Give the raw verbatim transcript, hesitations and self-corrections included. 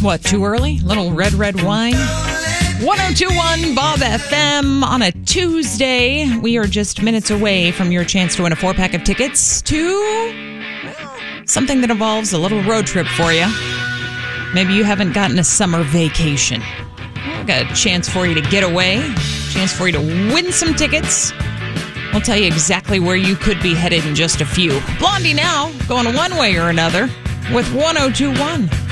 What, too early? Little red, red wine? one oh two point one Bob F M on a Tuesday. We are just minutes away from your chance to win a four-pack of tickets to well, something that involves a little road trip for you. Maybe you haven't gotten a summer vacation. We've got a chance for you to get away, chance for you to win some tickets. We'll tell you exactly where you could be headed in just a few. Blondie now, going one way or another with one oh two point one.